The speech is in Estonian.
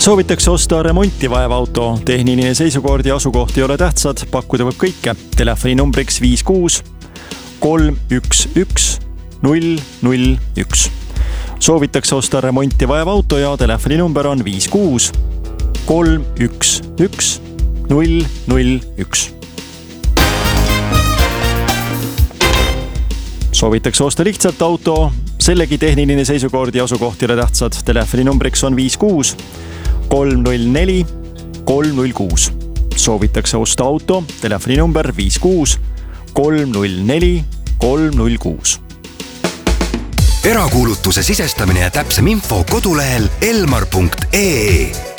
Soovitakse osta remonti vaev auto. Tehniline seisukord ja asukoht ei ole tähtsad. Pakkuda võib kõike. Telefoni numbriks 56 311 001. Soovitakse osta remonti vaev auto ja telefoni number on 56 311 001. Soovitakse osta lihtsalt auto. Sellegi tehniline seisukord ja asukoht ei ole tähtsad. Telefoni numbriks on 56 304 306. Soovitakse osta auto. Telefoni number 56 304 306. Erakuulutuse sisestamine ja täpsem info kodulehel elmar.ee.